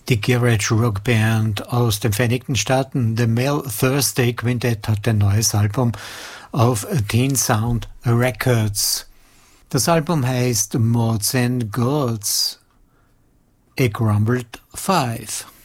Die Garage Rock Band aus den Vereinigten Staaten, The Mel Thursday Quintet, hat ein neues Album auf Teen Sound Records. Das Album heißt Mods and Gods, A Crumbled Five.